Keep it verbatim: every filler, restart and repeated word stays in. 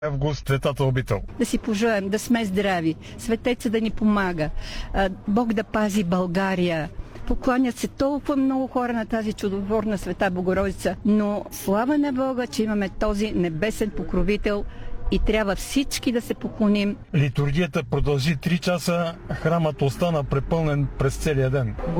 Август, Светата обител. Да си пожелаем, да сме здрави, Светеца да ни помага, Бог да пази България. Покланят се толкова много хора на тази чудотворна Света Богородица, но слава на Бога, че имаме този небесен покровител и трябва всички да се поклоним. Литургията продължи три часа, храмът остана препълнен през целия ден.